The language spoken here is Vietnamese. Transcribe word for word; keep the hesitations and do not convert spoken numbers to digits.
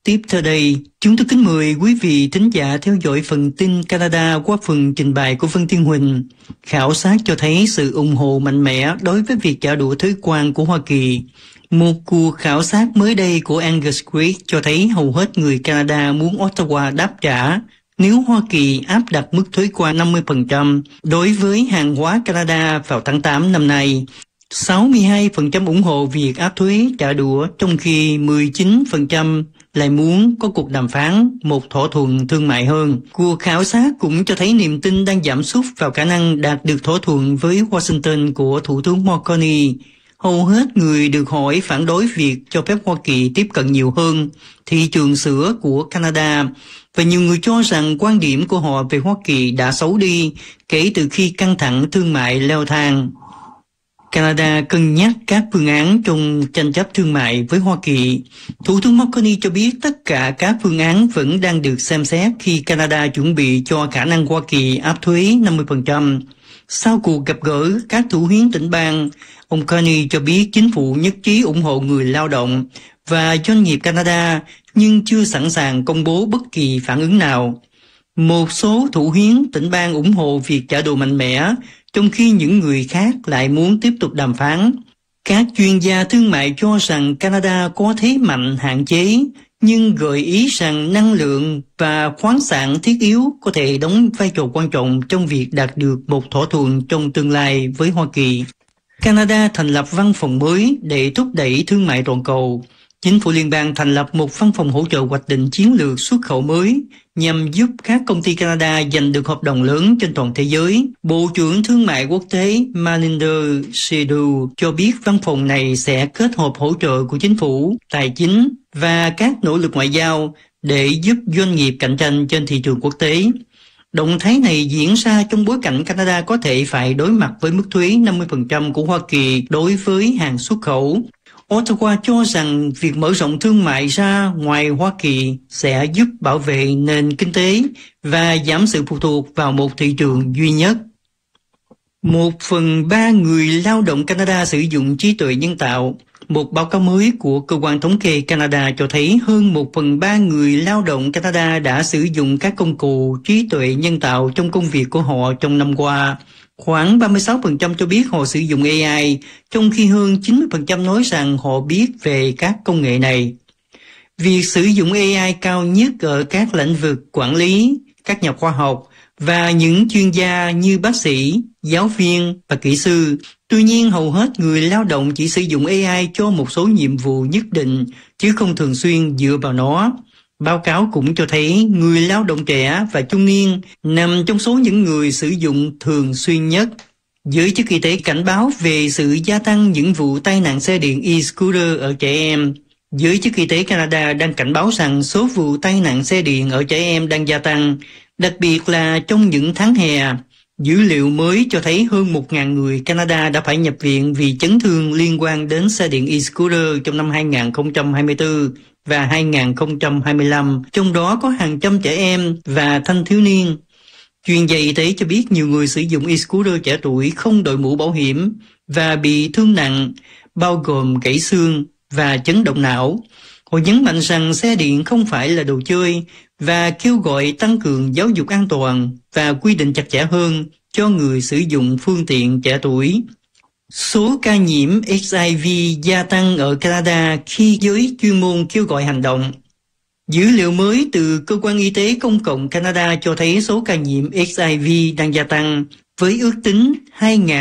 Tiếp theo đây, chúng tôi kính mời quý vị thính giả theo dõi phần tin Canada qua phần trình bày của Vân Thiên Huỳnh. Khảo sát cho thấy sự ủng hộ mạnh mẽ đối với việc trả đũa thuế quan của Hoa Kỳ. Một cuộc khảo sát mới đây của Angus Reid cho thấy hầu hết người Canada muốn Ottawa đáp trả nếu Hoa Kỳ áp đặt mức thuế quan năm mươi phần trăm đối với hàng hóa Canada vào tháng tám năm nay. sáu mươi hai phần trăm ủng hộ việc áp thuế trả đũa, trong khi mười chín phần trăm lại muốn có cuộc đàm phán một thỏa thuận thương mại hơn. Cuộc khảo sát cũng cho thấy niềm tin đang giảm sút vào khả năng đạt được thỏa thuận với Washington của Thủ tướng Mark Carney. Hầu hết người được hỏi phản đối việc cho phép Hoa Kỳ tiếp cận nhiều hơn thị trường sữa của Canada, và nhiều người cho rằng quan điểm của họ về Hoa Kỳ đã xấu đi kể từ khi căng thẳng thương mại leo thang. Canada cân nhắc các phương án trong tranh chấp thương mại với Hoa Kỳ. Thủ tướng Mark Carney cho biết tất cả các phương án vẫn đang được xem xét khi Canada chuẩn bị cho khả năng Hoa Kỳ áp thuế năm mươi phần trăm. Sau cuộc gặp gỡ các thủ hiến tỉnh bang, ông Carney cho biết chính phủ nhất trí ủng hộ người lao động và doanh nghiệp Canada, nhưng chưa sẵn sàng công bố bất kỳ phản ứng nào. Một số thủ hiến tỉnh bang ủng hộ việc trả đũa mạnh mẽ, trong khi những người khác lại muốn tiếp tục đàm phán. Các chuyên gia thương mại cho rằng Canada có thế mạnh hạn chế, nhưng gợi ý rằng năng lượng và khoáng sản thiết yếu có thể đóng vai trò quan trọng trong việc đạt được một thỏa thuận trong tương lai với Hoa Kỳ. Canada thành lập văn phòng mới để thúc đẩy thương mại toàn cầu. Chính phủ liên bang thành lập một văn phòng hỗ trợ hoạch định chiến lược xuất khẩu mới nhằm giúp các công ty Canada giành được hợp đồng lớn trên toàn thế giới. Bộ trưởng Thương mại Quốc tế Malinder Seydoux cho biết văn phòng này sẽ kết hợp hỗ trợ của chính phủ, tài chính và các nỗ lực ngoại giao để giúp doanh nghiệp cạnh tranh trên thị trường quốc tế. Động thái này diễn ra trong bối cảnh Canada có thể phải đối mặt với mức thuế năm mươi phần trăm của Hoa Kỳ đối với hàng xuất khẩu. Ottawa cho rằng việc mở rộng thương mại ra ngoài Hoa Kỳ sẽ giúp bảo vệ nền kinh tế và giảm sự phụ thuộc vào một thị trường duy nhất. Một phần ba người lao động Canada sử dụng trí tuệ nhân tạo. Một báo cáo mới của Cơ quan Thống kê Canada cho thấy hơn một phần ba người lao động Canada đã sử dụng các công cụ trí tuệ nhân tạo trong công việc của họ trong năm qua. Khoảng ba mươi sáu phần trăm cho biết họ sử dụng A I, trong khi hơn chín mươi phần trăm nói rằng họ biết về các công nghệ này. Việc sử dụng A I cao nhất ở các lĩnh vực quản lý, các nhà khoa học và những chuyên gia như bác sĩ, giáo viên và kỹ sư. Tuy nhiên, hầu hết người lao động chỉ sử dụng A I cho một số nhiệm vụ nhất định, chứ không thường xuyên dựa vào nó. Báo cáo cũng cho thấy người lao động trẻ và trung niên nằm trong số những người sử dụng thường xuyên nhất. Giới chức y tế cảnh báo về sự gia tăng những vụ tai nạn xe điện e-scooter ở trẻ em. Giới chức y tế Canada đang cảnh báo rằng số vụ tai nạn xe điện ở trẻ em đang gia tăng, đặc biệt là trong những tháng hè. Dữ liệu mới cho thấy hơn một nghìn người Canada đã phải nhập viện vì chấn thương liên quan đến xe điện e-scooter trong năm hai không hai tư và hai không hai lăm, trong đó có hàng trăm trẻ em và thanh thiếu niên. Chuyên gia y tế cho biết nhiều người sử dụng e-scooter trẻ tuổi không đội mũ bảo hiểm và bị thương nặng, bao gồm gãy xương và chấn động não. Họ nhấn mạnh rằng xe điện không phải là đồ chơi và kêu gọi tăng cường giáo dục an toàn và quy định chặt chẽ hơn cho người sử dụng phương tiện trẻ tuổi. Số ca nhiễm H I V gia tăng ở Canada khi giới chuyên môn kêu gọi hành động. Dữ liệu mới từ Cơ quan Y tế Công cộng Canada cho thấy số ca nhiễm H I V đang gia tăng, với ước tính hai nghìn